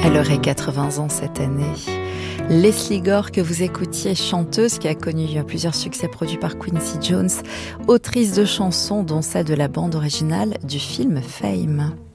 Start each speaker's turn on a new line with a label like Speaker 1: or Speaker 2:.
Speaker 1: Elle aurait 80 ans cette année. Lesley Gore, que vous écoutiez, chanteuse qui a connu plusieurs succès produits par Quincy Jones, autrice de chansons dont celle de la bande originale du film Fame.